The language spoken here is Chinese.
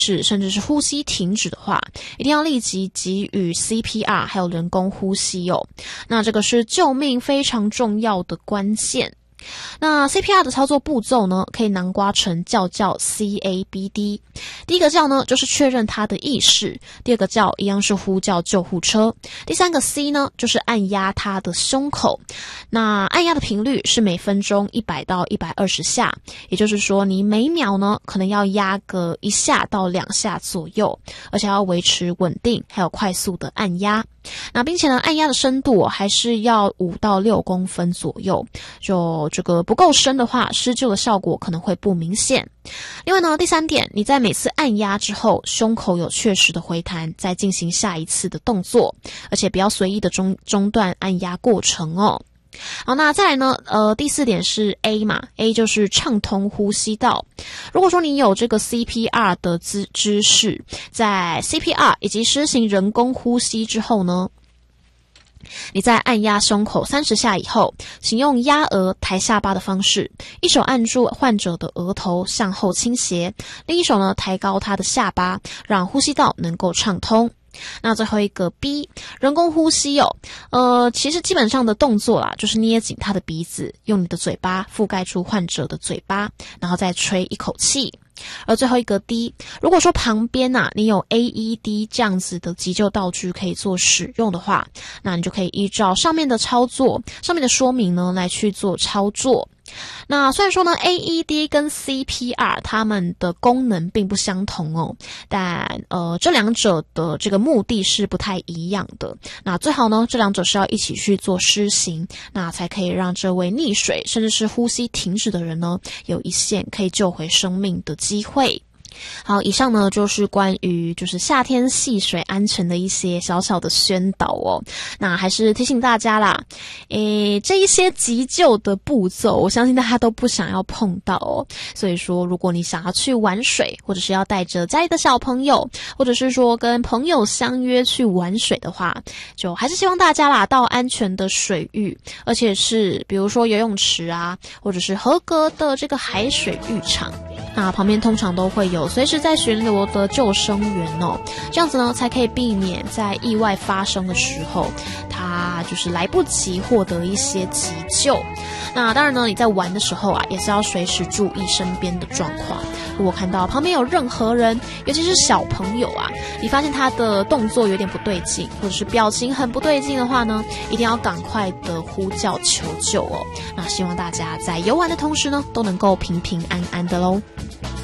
甚至是呼吸停止的话，一定要立即给予 CPR 还有人工呼吸哦。那这个是救命非常重要的关键。那 CPR 的操作步骤呢，可以囊括成叫 CABD。第一个叫呢，就是确认他的意识；第二个叫一样是呼叫救护车；第三个 C 呢，就是按压他的胸口。那按压的频率是每分钟100到120下，也就是说，你每秒呢，可能要压个1下到2下左右，而且要维持稳定，还有快速的按压。那并且呢，按压的深度还是要5到6公分左右，就这个不够深的话，施救的效果可能会不明显。另外呢，第三点，你在每次按压之后，胸口有确实的回弹，再进行下一次的动作，而且不要随意的中断按压过程哦。好，那再来呢，第4点是 A 嘛 ，A 就是畅通呼吸道。如果说你有这个 CPR 的知识，在 CPR 以及施行人工呼吸之后呢，你在按压胸口30下以后，请用压额抬下巴的方式，一手按住患者的额头向后倾斜，另一手呢抬高他的下巴，让呼吸道能够畅通。那最后一个 B 人工呼吸哦，其实基本上的动作啦，就是捏紧他的鼻子，用你的嘴巴覆盖住患者的嘴巴，然后再吹一口气。而最后一个 D， 如果说旁边你有 AED 这样子的急救道具可以做使用的话，那你就可以依照上面的操作，上面的说明呢来去做操作。那虽然说呢 AED 跟 CPR 它们的功能并不相同哦，但这两者的这个目的是不太一样的。那最好呢这两者是要一起去做施行，那才可以让这位溺水甚至是呼吸停止的人呢有一线可以救回生命的机会。好，以上呢就是关于夏天戏水安全的一些小小的宣导哦。那还是提醒大家啦，这一些急救的步骤，我相信大家都不想要碰到哦。所以说，如果你想要去玩水，或者是要带着家里的小朋友，或者是说跟朋友相约去玩水的话，就还是希望大家啦到安全的水域，而且是比如说游泳池啊，或者是合格的这个海水浴场。那旁边通常都会有随时在巡逻的救生员哦，这样子呢才可以避免在意外发生的时候，他来不及获得一些急救。那当然呢，你在玩的时候也是要随时注意身边的状况。如果看到旁边有任何人，尤其是小朋友你发现他的动作有点不对劲，或者是表情很不对劲的话呢，一定要赶快的呼叫求救哦。那希望大家在游玩的同时呢，都能够平平安安的咯。